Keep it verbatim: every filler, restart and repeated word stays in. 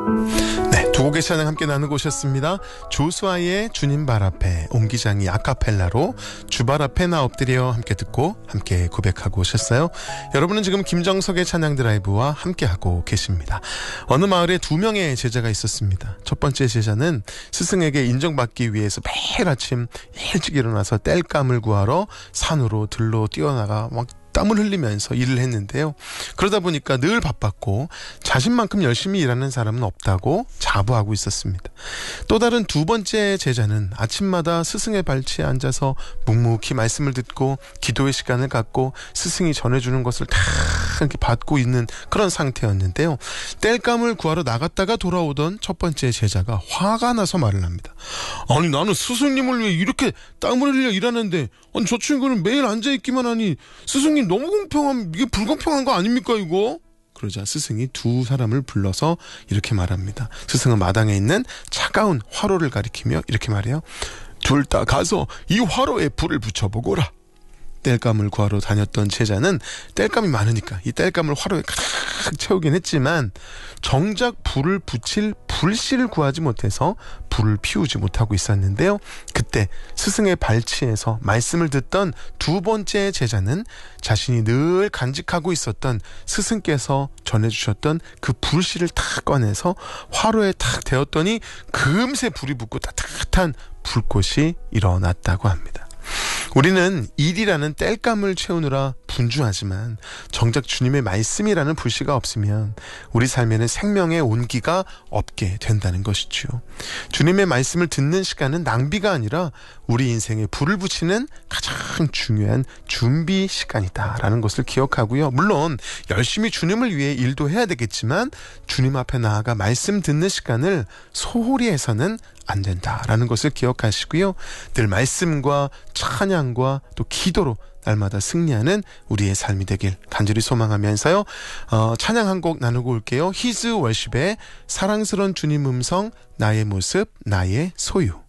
네, 두 곡의 찬양 함께 나누고 오셨습니다. 조수아의 주님 발 앞에, 옹기장이 아카펠라로 주발 앞에 나 엎드려 함께 듣고 함께 고백하고 오셨어요. 여러분은 지금 김정석의 찬양 드라이브와 함께하고 계십니다. 어느 마을에 두 명의 제자가 있었습니다. 첫 번째 제자는 스승에게 인정받기 위해서 매일 아침 일찍 일어나서 땔감을 구하러 산으로 들로 뛰어나가 막 땀을 흘리면서 일을 했는데요. 그러다 보니까 늘 바빴고 자신만큼 열심히 일하는 사람은 없다고 자부하고 있었습니다. 또 다른 두 번째 제자는 아침마다 스승의 발치에 앉아서 묵묵히 말씀을 듣고 기도의 시간을 갖고 스승이 전해주는 것을 다 이렇게 받고 있는 그런 상태였는데요. 땔감을 구하러 나갔다가 돌아오던 첫 번째 제자가 화가 나서 말을 합니다. 아니, 나는 스승님을 위해 이렇게 땀을 흘려 일하는데 아니 저 친구는 매일 앉아있기만 하니 스승님 너무 공평한, 이게 불공평한 거 아닙니까 이거? 그러자 스승이 두 사람을 불러서 이렇게 말합니다. 스승은 마당에 있는 차가운 화로를 가리키며 이렇게 말해요. 둘 다 가서 이 화로에 불을 붙여보거라. 땔감을 구하러 다녔던 제자는 땔감이 많으니까 이 땔감을 화로에 가득 채우긴 했지만 정작 불을 붙일 불씨를 구하지 못해서 불을 피우지 못하고 있었는데요. 그때 스승의 발치에서 말씀을 듣던 두 번째 제자는 자신이 늘 간직하고 있었던 스승께서 전해주셨던 그 불씨를 탁 꺼내서 화로에 탁 대었더니 금세 불이 붙고 따뜻한 불꽃이 일어났다고 합니다. 우리는 일이라는 땔감을 채우느라 분주하지만 정작 주님의 말씀이라는 불씨가 없으면 우리 삶에는 생명의 온기가 없게 된다는 것이죠. 주님의 말씀을 듣는 시간은 낭비가 아니라 우리 인생에 불을 붙이는 가장 중요한 준비 시간이다라는 것을 기억하고요. 물론 열심히 주님을 위해 일도 해야 되겠지만 주님 앞에 나아가 말씀 듣는 시간을 소홀히 해서는 안 된다라는 것을 기억하시고요. 늘 말씀과 찬양과 또 기도로 날마다 승리하는 우리의 삶이 되길 간절히 소망하면서요. 어, 찬양 한 곡 나누고 올게요. 히즈 월십의 사랑스러운 주님 음성, 나의 모습, 나의 소유.